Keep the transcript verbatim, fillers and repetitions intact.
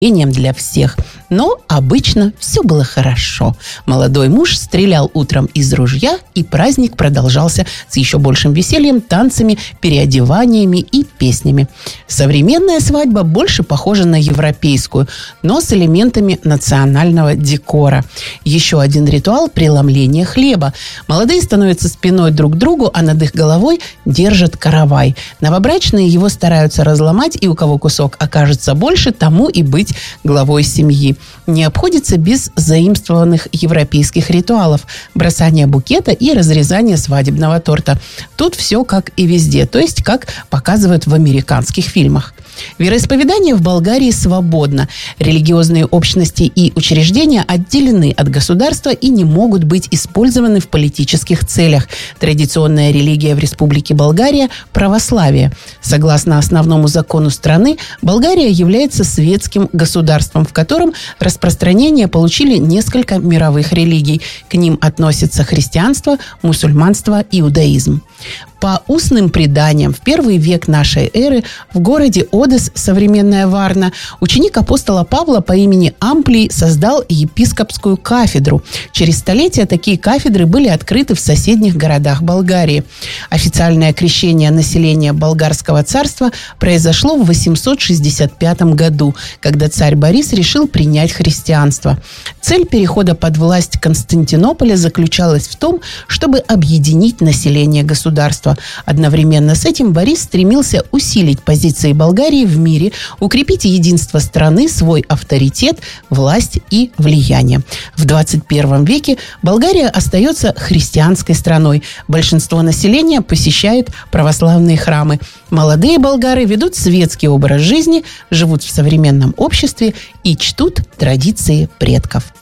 для всех. Но обычно все было хорошо. Молодой муж стрелял утром из ружья, и праздник продолжался с еще большим весельем, танцами, переодеваниями и песнями. Современная свадьба больше похожа на европейскую, но с элементами национального декора. Еще один ритуал – преломление хлеба. Молодые становятся спиной друг к другу, а над их головой держат каравай. Новобрачные его стараются разломать, и у кого кусок окажется больше, тому и быть главой семьи. Не обходится без заимствованных европейских ритуалов – бросания букета и разрезания свадебного торта. Тут все как и везде, то есть как показывают в американских фильмах. Вероисповедание в Болгарии свободно. Религиозные общности и учреждения отделены от государства и не могут быть использованы в политических целях. Традиционная религия в Республике Болгария – православие. Согласно основному закону страны, Болгария является светским государством, в котором распространение получили несколько мировых религий. К ним относятся христианство, мусульманство, иудаизм. По устным преданиям, в первый век нашей эры в городе Одес, современная Варна, ученик апостола Павла по имени Амплий создал епископскую кафедру. Через столетия такие кафедры были открыты в соседних городах Болгарии. Официальное крещение населения Болгарского царства произошло в восемьсот шестьдесят пятом году, когда царь Борис решил принять христианство. Цель перехода под власть Константинополя заключалась в том, чтобы объединить население государства. Одновременно с этим Борис стремился усилить позиции Болгарии в мире, укрепить единство страны, свой авторитет, власть и влияние. В двадцать первом веке Болгария остается христианской страной. Большинство населения посещает православные храмы. Молодые болгары ведут светский образ жизни, живут в современном обществе и чтут традиции предков.